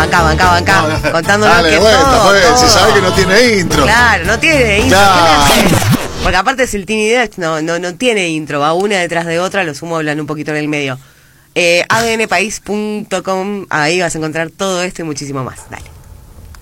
Bancá. Contándonos dale que vuelta, todo. si sabe que no tiene intro. Claro, no tiene intro. Claro. ¿Qué me hace? Porque aparte si el Tiny Desk no tiene intro, va una detrás de otra, lo sumo hablando un poquito en el medio. adnpaís.com, ahí vas a encontrar todo esto y muchísimo más. Dale.